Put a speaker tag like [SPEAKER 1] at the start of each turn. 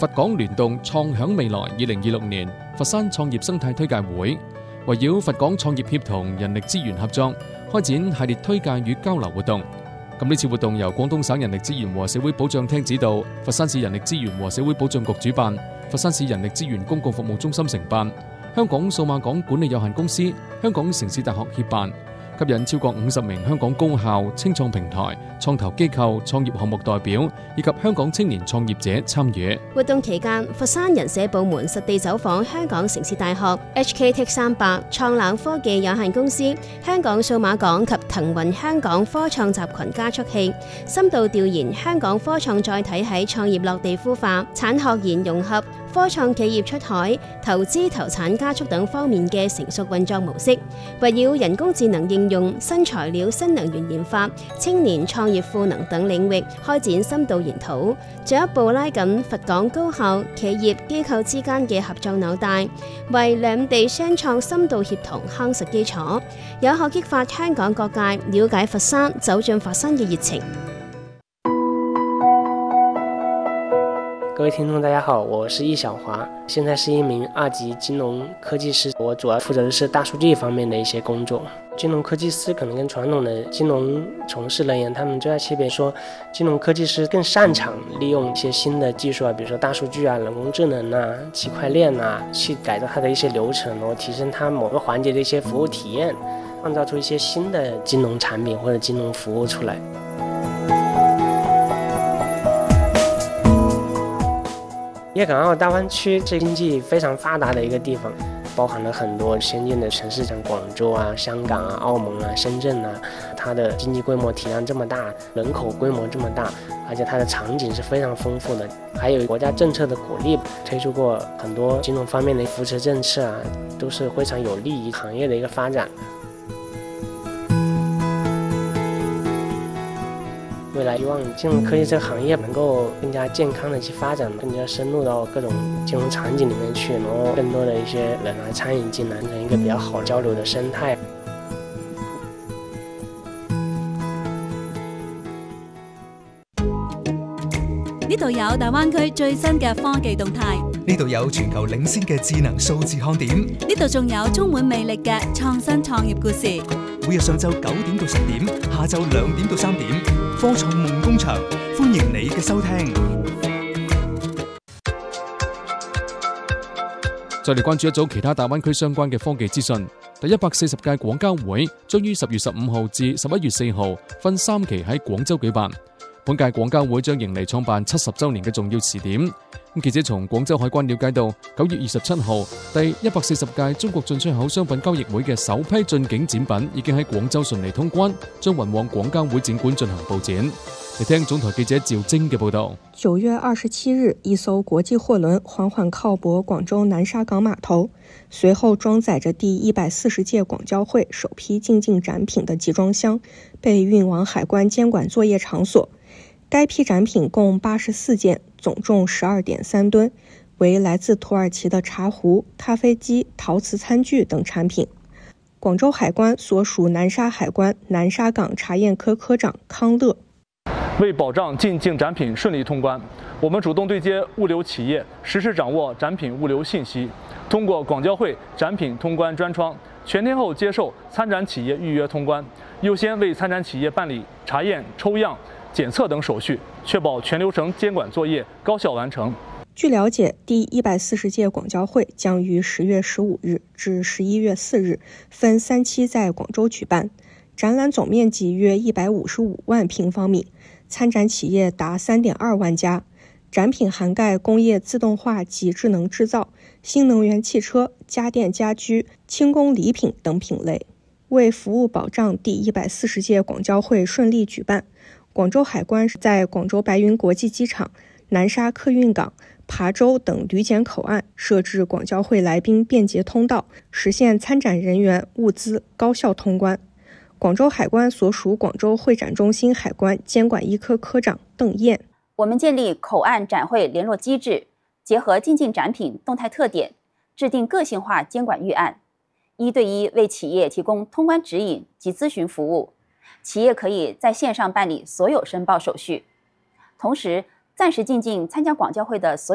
[SPEAKER 1] 佛港聯動創響未來2026年佛山創業生態推介會，圍繞佛港創業協同人力資源合作，開展系列推介與交流活動。咁呢次活動由廣東省人力資源和社會保障廳指導，佛山市人力資源和社會保障局主辦，佛山市人力資源公共服務中心承辦，香港數碼港管理有限公司、香港城市大學協辦，吸引超過50名香港高校、青創平台、創投機構、創業項目代表以及香港青年創業者參與。
[SPEAKER 2] 活動期間，佛山人社部門實地走訪香港城市大學、HKTech 300、創冷科技有限公司、香港數碼港及騰雲香港科創集群加速器，深度調研香港科創載體喺創業落地孵化、產學研融合、科創企業出海、投資投產加速等方面嘅成熟運作模式，圍繞人工智能應用、新材料、新能源研發、青年創業賦能等領域開展深度研討，進一步拉緊佛港高校、企業、機構之間嘅合作紐帶，為兩地雙創深度協同夯實基礎，有效激發香港各界了解佛山、走進佛山嘅熱情。
[SPEAKER 3] 各位聽眾大家好，我是易小華，現在是一名2級金融科技師，我主要負責的是大數據方面的一些工作。金融科技師可能跟傳統的金融從事人員，他們最大區別說，金融科技師更擅長利用一些新的技術啊，比如說大數據啊、人工智能啊、區塊鏈啊，去改造它的一些流程，然後提升它某個環節的一些服務體驗，創造出一些新的金融產品或者金融服務出來。粵港澳大灣區是經濟非常發達的一個地方，包含了很多先進的城市，像廣州啊、香港啊、澳門啊、深圳啊，它的經濟規模體量這麼大，人口規模這麼大，而且它的場景是非常豐富的，還有國家政策的鼓勵，推出過很多金融方面的扶持政策啊，都是非常有利於行業的一個發展。未來希望金融科技這個行業能夠更加健康的去發展，更加深入到各種金融場景裡面去，然後更多的一些人來參與進來，成一個比較好交流的生態。
[SPEAKER 4] 呢度有大灣區最新嘅科技動態，
[SPEAKER 5] 呢度有全球領先嘅智能數字看點，
[SPEAKER 4] 呢度仲有充滿魅力嘅創新創業故事。
[SPEAKER 5] 每日上晝9點到10點，下晝2點到3點，科創夢工場，歡迎你嘅收聽。
[SPEAKER 1] 再嚟關注一組其他大灣區相關嘅科技資訊。第140屆廣交會將於10月15號至11月4號分3期喺廣州舉辦。本屆廣交會將迎嚟創辦70週年嘅重要時點。記者從廣州海關了解到，9月27號第140屆中國進出口商品交易會嘅首批進境展品已經喺廣州順利通關，將運往廣交會展館進行佈展。嚟聽總台記者趙晶嘅報道。
[SPEAKER 6] 9月27日，一艘國際貨輪緩緩靠泊廣州南沙港碼頭，隨後裝載着第140屆廣交會首批進境展品的集裝箱被運往海關監管作業場所。該批展品共84件，總重12.3噸，為來自土耳其的茶壺、咖啡機、陶瓷餐具等產品。廣州海關所屬南沙海關南沙港查驗科科長康樂，
[SPEAKER 7] 為保障進境展品順利通關，我們主動對接物流企業，實時掌握展品物流信息，通過廣交會展品通關專窗，全天候接受參展企業預約通關，優先為參展企業辦理查驗、抽樣、檢測等手續，確保全流程監管作業高效完成。
[SPEAKER 6] 據了解，第140屆廣交會將於10月15日至11月4日分3期在廣州舉辦，展覽總面積約155萬平方米，參展企業達3.2萬家，展品涵蓋工業自動化及智能製造、新能源汽車、家電家居、輕工禮品等品類。為服務保障第140屆廣交會順利舉辦，廣州海關在廣州白雲國際機場、南沙客運港、琶洲等旅檢口岸設置廣交會來賓便捷通道，實現參展人員、物資高效通關。廣州海關所屬廣州會展中心海關監管一科科長鄧燕，
[SPEAKER 8] 我們建立口岸展會聯絡機制，結合進境展品動態特點，制定個性化監管預案，1對1為企業提供通關指引及諮詢服務。企業可以在線上辦理所有申報手續，同時暫時進境參加廣交會的所有